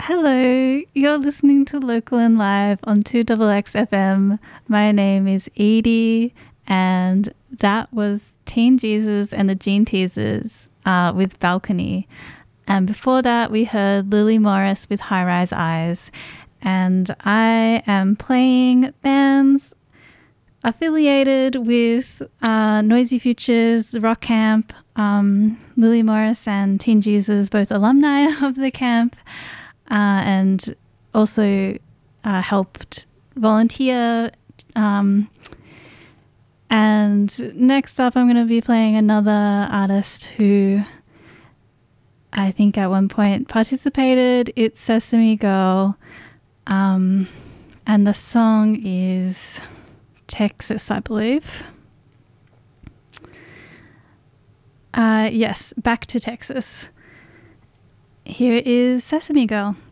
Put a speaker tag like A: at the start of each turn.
A: Hello, you're listening to Local and Live on 2XX FM. My name is Edie, and that was Teen Jesus and the Gene Teasers with Balcony. And before that, we heard Lily Morris with High Rise Eyes. And I am playing bands affiliated with Noisy Futures, Rock Camp, Lily Morris and Teen Jesus, both alumni of the camp. And also helped volunteer. And next up, I'm going to be playing another artist who I think at one point participated. It's Sesame Girl. And the song is Texas, I believe. Yes, Back to Texas. Here is Sesame Girl.